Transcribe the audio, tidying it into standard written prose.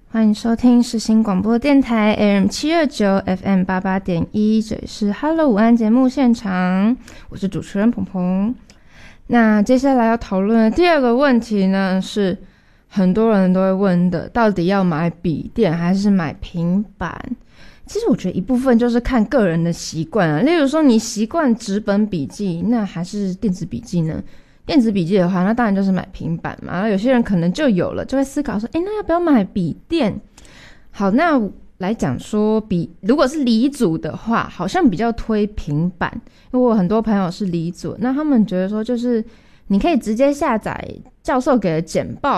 欢迎收听世新广播电台 AM729 FM88.1，这里是 Hello 午安节目现场，我是主持人鹏鹏。那接下来要讨论的第二个问题呢，是很多人都会问的，到底要买笔电还是买平板？其实我觉得一部分就是看个人的习惯啊，例如说你习惯纸本笔记，那还是电子笔记呢？电子笔记的话，那当然就是买平板嘛。然后有些人可能就有了，就会思考说，那要不要买笔电？好，那来讲说如果是理组的话，好像比较推平板，因为我很多朋友是理组，那他们觉得说就是你可以直接下载教授给的简报，